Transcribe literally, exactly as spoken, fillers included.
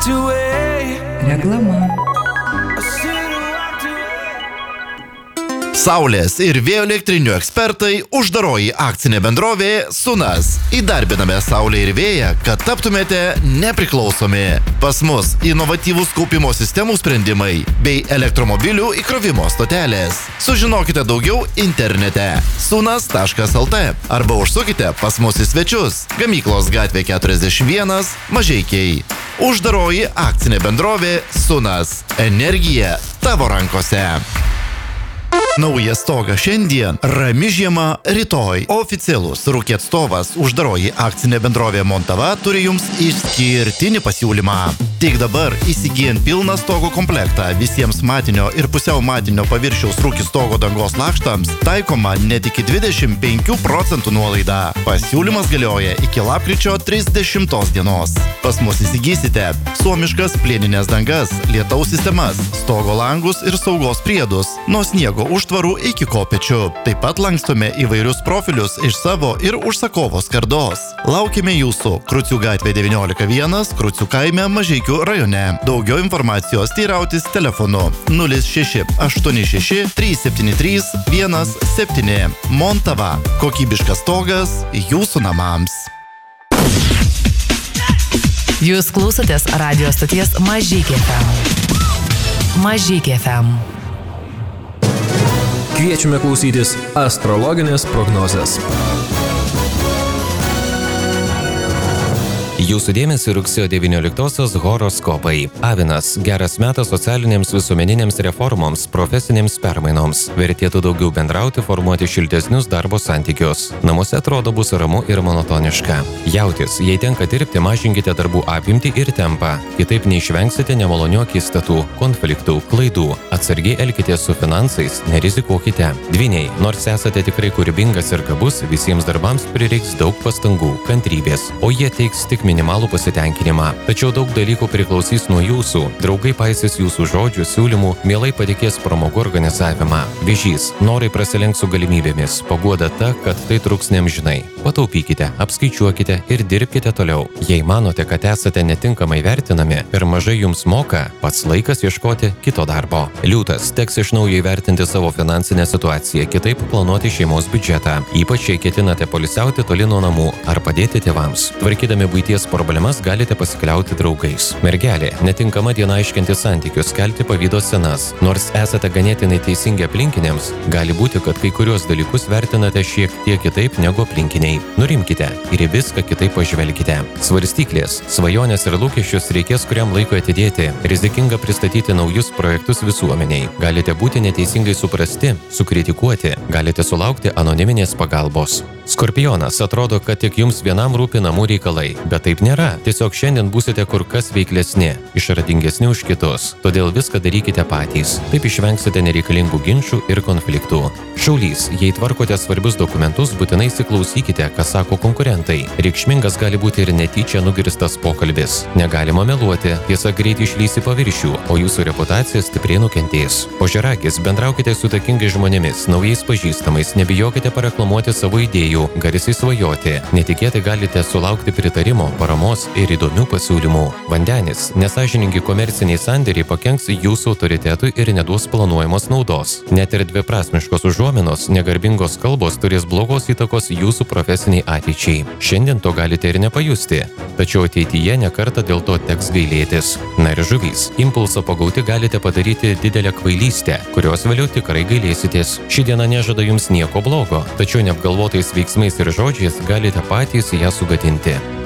Reklama. Saulės ir vėjo elektrinių ekspertai, uždaroji akcinė bendrovė Sunas. Įdarbiname saulę ir vėją, kad taptumėte nepriklausomi. Pas mus inovatyvūs kaupimo sistemų sprendimai bei elektromobilių įkrovimo stotelės. Sužinokite daugiau internete sunas taškas el te arba užsukite pas mus į svečius. Gamyklos gatvė keturiasdešimt vienas, Mažeikiai. Uždaroji akcinė bendrovė Sunas. Energija tavo rankose. Naujas stogas šiandien, rami žiema rytoj. Oficialus Rūkė atstovas uždaroji akcinė bendrovė Montava turi jums išskirtinį pasiūlymą. Tik dabar įsigijant pilną stogo komplektą visiems matinio ir pusiau matinio paviršiaus Rūkė stogo dangos lakštams taikoma net iki dvidešimt penkių procentų nuolaida. Pasiūlymas galioja iki lapkričio trisdešimtos dienos. Pas mus įsigysite suomiškas plieninės dangas, lietaus sistemas, stogo langus ir saugos priedus, nuo sniego užtvarų iki kopečių. Taip pat lankstome įvairius profilius iš savo ir užsakovo skardos. Laukime jūsų Krucių gatvė devyniolika vienas, Krucių kaime, Mažeikių rajone. Daugiau informacijos teirautis telefonu nulis šeši aštuoni šeši trys septyni trys vienas septyni. Montava. Kokybiškas stogas jūsų namams. Jūs klausotės radio stoties Mažeikiai ef em. Mažeikiai ef em. Kviečiame klausytis astrologinės prognozės. Jūsų dėmesį rugsėjo devynioliktosios horoskopai. Avinas. Geras metas socialinėms visuomeninėms reformoms, profesinėms permainoms. Vertėtų daugiau bendrauti, formuoti šiltesnius darbo santykius. Namuose atrodo bus ramu ir monotoniška. Jautis. Jei tenka dirbti, mažinkite darbų apimtį ir tempą. Kitaip neišvengsite nemalonių akistatų, konfliktų, klaidų. Atsargiai elkitės su finansais, nerizikuokite. Dvyniai. Nors esate tikrai kūrybingas ir gabus, visiems darbams prireiks daug pastangų, kantrybės, o jie teiks tik minimalų pasitenkinimą. Tačiau daug dalykų priklausys nuo jūsų. Draugai paisys jūsų žodžių, siūlymų, mielai patikės pramogų organizavimą. Vėžys. Norai prasilenks su galimybėmis. Paguoda ta, kad tai truks neamžinai. Pataupykite, apskaičiuokite ir dirbkite toliau. Jei manote, kad esate netinkamai vertinami, per mažai jums moka, pats laikas ieškoti kito darbo. Liūtas. Teks iš naujo įvertinti savo finansinę situaciją, kitaip planuoti šeimos biudžetą. Ypač jei ketinate poilsiauti toli nuo namų ar padėti tėvams. Tvarkydami buities problemas galite pasikliauti draugais. Mergelė. Netinkama diena aiškinti santykius, kelti pavydo scenas. Nors esate ganėtinai teisingi aplinkiniams, gali būti, kad kai kurios dalykus vertinate šiek tiek kitaip negu aplinkiniai. Nurimkite ir į viską kitaip pažvelkite. Svarstyklės. Svajonės ir lūkesčius reikės kuriam laikui atidėti. Rizikinga pristatyti naujus projektus visuomeniai. Galite būti neteisingai suprasti, sukritikuoti. Galite sulaukti anoniminės pagalbos. Skorpionas. Atrodo, kad tik jums vienam rūpi namų reikalai. Bet taip nėra. Tiesiog šiandien būsite kur kas veiklesni, išradingesni už kitus. Todėl viską darykite patys. Taip išvengsite nereikalingų ginčų ir konfliktų. Šaulys. Jei tvarkote svarbius dokumentus, būtinai įsiklausykite, ką sako konkurentai. Reikšmingas gali būti ir netyčia nugirstas pokalbis. Negalima meluoti. Tiesa greit išlys į paviršių, o jūsų reputacija stipriai nukentės. Ožiaragis. Bendraukite su įtakingais žmonėmis, naujais pažįstamais. Nebijokite pareklamuoti savo idėjų. Garsiai svajoti. Netikėtai galite sulaukti pritarimo, paramos ir įdomių pasiūlymų. Vandenis. Nesąžiningi komerciniai sandėriai pakenks jūsų autoritetui ir neduos planuojamos naudos. Net ir dviprasmiškos užuominos, negarbingos kalbos turės blogos įtakos jūsų profesiniai ateičiai. Šiandien to galite ir nepajusti, tačiau ateityje nekartą dėl to teks gailėtis. Na ir žuvys. Impulso pagauti galite padaryti didelę kvailystę, kurios vėliau tikrai gailėsitės. Ši diena nežada jums nieko blogo, tačiau neapgalvotais veiksmais ir žodžiais galite patys ją sugadinti.